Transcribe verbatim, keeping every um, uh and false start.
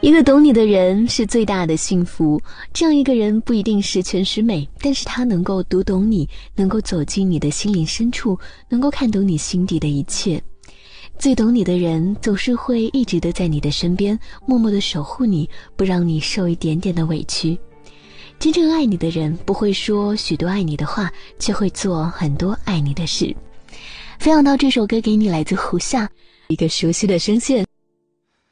一个懂你的人是最大的幸福，这样一个人不一定十全十美，但是他能够读懂你，能够走进你的心灵深处，能够看懂你心底的一切。最懂你的人总是会一直的在你的身边，默默的守护你，不让你受一点点的委屈。真正爱你的人不会说许多爱你的话，却会做很多爱你的事。分享到这首歌给你，来自胡夏，一个熟悉的声线。